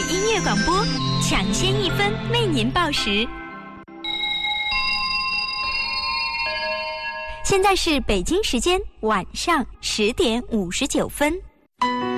音乐广播，抢先1分为您报时。现在是北京时间晚上10点59分。